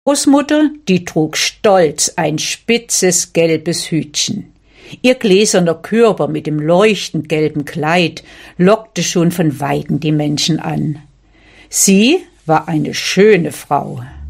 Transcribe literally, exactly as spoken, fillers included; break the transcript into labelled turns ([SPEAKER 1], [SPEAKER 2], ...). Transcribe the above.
[SPEAKER 1] Großmutter, die trug stolz ein spitzes gelbes Hütchen. Ihr gläserner Körper mit dem leuchtend gelben Kleid lockte schon von weitem die Menschen an. Sie war eine schöne Frau.